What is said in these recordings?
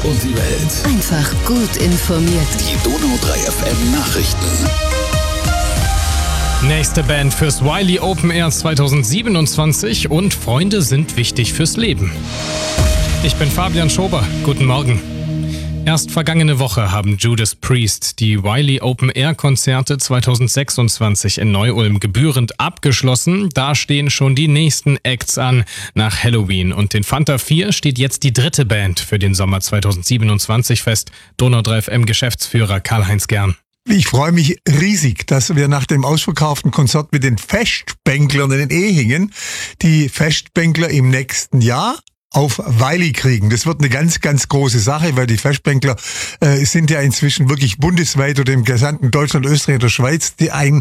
und die Welt. Einfach gut informiert. Die Donau 3 FM Nachrichten. Nächste Band fürs Wiley Open Air 2027 und Freunde sind wichtig fürs Leben. Ich bin Fabian Schober. Guten Morgen. Erst vergangene Woche haben Judas Priest die Wiley Open Air Konzerte 2026 in Neu-Ulm gebührend abgeschlossen. Da stehen schon die nächsten Acts an. Nach Halloween und den Fanta 4 steht jetzt die dritte Band für den Sommer 2027 fest. Donau 3 FM Geschäftsführer Karl-Heinz Gern. Ich freue mich riesig, dass wir nach dem ausverkauften Konzert mit den Festbänklern in Ehingen die Festbänkler im nächsten Jahr auf Wiley kriegen. Das wird eine ganz, ganz große Sache, weil die Festbänkler sind ja inzwischen wirklich bundesweit oder im gesamten Deutschland, Österreich oder Schweiz ein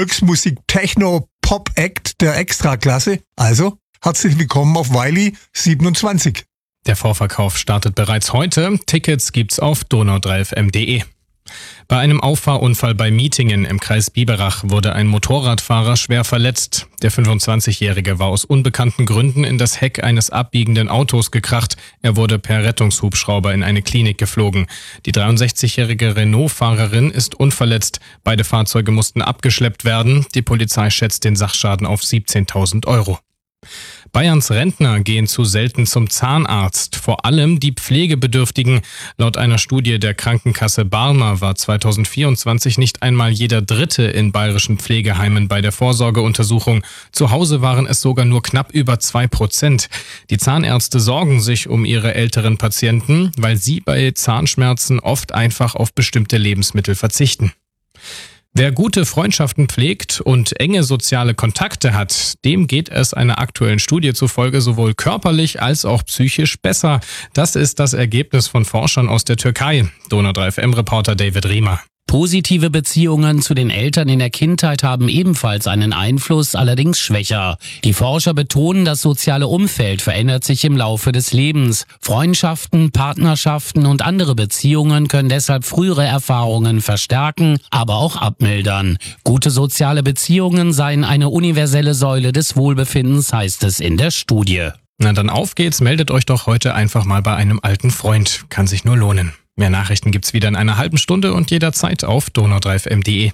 Volksmusik-Techno-Pop-Act der Extraklasse. Also, herzlich willkommen auf Wiley 27. Der Vorverkauf startet bereits heute. Tickets gibt's auf donau3fm.de. Bei einem Auffahrunfall bei Mietingen im Kreis Biberach wurde ein Motorradfahrer schwer verletzt. Der 25-Jährige war aus unbekannten Gründen in das Heck eines abbiegenden Autos gekracht. Er wurde per Rettungshubschrauber in eine Klinik geflogen. Die 63-jährige Renault-Fahrerin ist unverletzt. Beide Fahrzeuge mussten abgeschleppt werden. Die Polizei schätzt den Sachschaden auf 17.000 Euro. Bayerns Rentner gehen zu selten zum Zahnarzt, vor allem die Pflegebedürftigen. Laut einer Studie der Krankenkasse Barmer war 2024 nicht einmal jeder Dritte in bayerischen Pflegeheimen bei der Vorsorgeuntersuchung. Zu Hause waren es sogar nur knapp über 2%. Die Zahnärzte sorgen sich um ihre älteren Patienten, weil sie bei Zahnschmerzen oft einfach auf bestimmte Lebensmittel verzichten. Wer gute Freundschaften pflegt und enge soziale Kontakte hat, dem geht es einer aktuellen Studie zufolge sowohl körperlich als auch psychisch besser. Das ist das Ergebnis von Forschern aus der Türkei. Donau 3 FM-Reporter David Riemer. Positive Beziehungen zu den Eltern in der Kindheit haben ebenfalls einen Einfluss, allerdings schwächer. Die Forscher betonen, das soziale Umfeld verändert sich im Laufe des Lebens. Freundschaften, Partnerschaften und andere Beziehungen können deshalb frühere Erfahrungen verstärken, aber auch abmildern. Gute soziale Beziehungen seien eine universelle Säule des Wohlbefindens, heißt es in der Studie. Na dann auf geht's, meldet euch doch heute einfach mal bei einem alten Freund. Kann sich nur lohnen. Mehr Nachrichten gibt's wieder in einer halben Stunde und jederzeit auf donau3fm.de.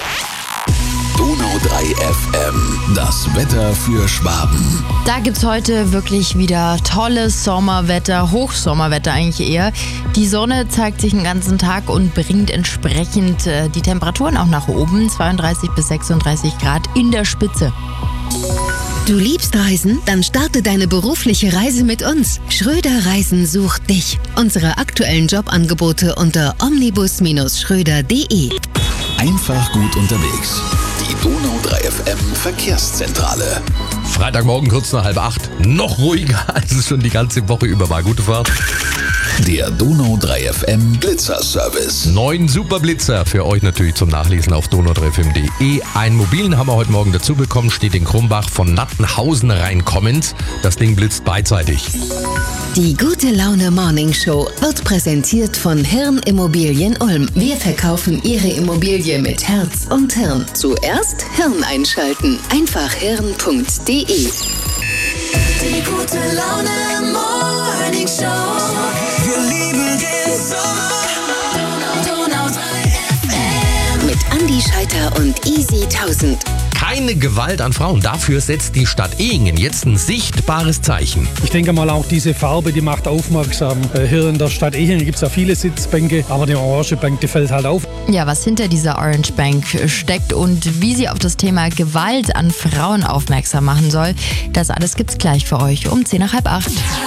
Donau 3 FM, das Wetter für Schwaben. Da gibt's heute wirklich wieder tolles Sommerwetter, Hochsommerwetter eigentlich eher. Die Sonne zeigt sich den ganzen Tag und bringt entsprechend die Temperaturen auch nach oben. 32 bis 36 Grad in der Spitze. Du liebst Reisen? Dann starte deine berufliche Reise mit uns. Schröder Reisen sucht dich. Unsere aktuellen Jobangebote unter omnibus-schröder.de. Einfach gut unterwegs. Die Donau 3 FM Verkehrszentrale. Freitagmorgen kurz nach 7:30. Noch ruhiger als es schon die ganze Woche über war. Gute Fahrt. Der Donau 3 FM Blitzerservice. 9 Superblitzer für euch natürlich zum Nachlesen auf donau3fm.de. Einen mobilen haben wir heute Morgen dazu bekommen, steht in Krumbach von Nattenhausen reinkommend. Das Ding blitzt beidseitig. Die Gute Laune Morning Show wird präsentiert von Hirn Immobilien Ulm. Wir verkaufen Ihre Immobilie mit Herz und Hirn. Zuerst Hirn einschalten. Einfach hirn.de. Die Gute Laune Morning Show. Wir lieben den Sommer. Donau 3 FM. Mit Andi Scheiter und Easy 1000. Keine Gewalt an Frauen. Dafür setzt die Stadt Ehingen jetzt ein sichtbares Zeichen. Ich denke mal, auch diese Farbe, die macht aufmerksam. Hier in der Stadt Ehingen gibt es ja viele Sitzbänke, aber die Orange Bank, die fällt halt auf. Ja, was hinter dieser Orange Bank steckt und wie sie auf das Thema Gewalt an Frauen aufmerksam machen soll, das alles gibt's gleich für euch um 7:50.